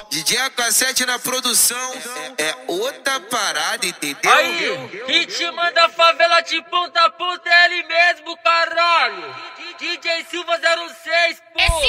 DJ AK7 na produção é outra parada, entendeu? Aí, ritmo da favela de ponta a ponta é ele mesmo, caralho. DJ Silva 06,